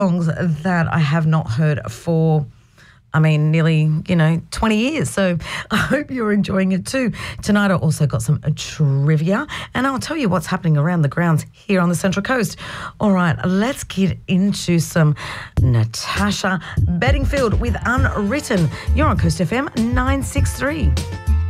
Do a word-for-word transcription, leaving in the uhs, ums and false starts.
songs that I have not heard for, I mean, nearly, you know, twenty years. So I hope you're enjoying it too. Tonight I also got some trivia and I'll tell you what's happening around the grounds here on the Central Coast. All right, let's get into some Natasha Bedingfield with Unwritten. You're on Coast F M nine six three.